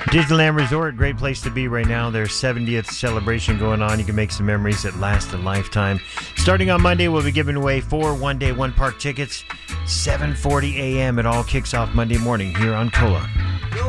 Disneyland Resort, great place to be right now. Their 70th celebration going on. You can make some memories that last a lifetime. Starting on Monday, we'll be giving away 4 one-day, one-park tickets. 7:40 a.m. It all kicks off Monday morning here on KOLA.